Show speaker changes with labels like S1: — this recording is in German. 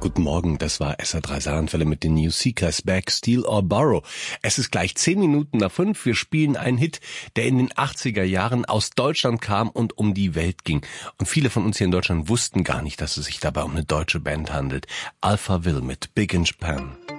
S1: Guten Morgen, das war SR3 Saarlandwelle mit den New Seekers, Back, Steal or Borrow. Es ist gleich 10 Minuten nach 5. Wir spielen einen Hit, der in den 80er Jahren aus Deutschland kam und um die Welt ging. Und viele von uns hier in Deutschland wussten gar nicht, dass es sich dabei um eine deutsche Band handelt. Alphaville mit Big in Japan.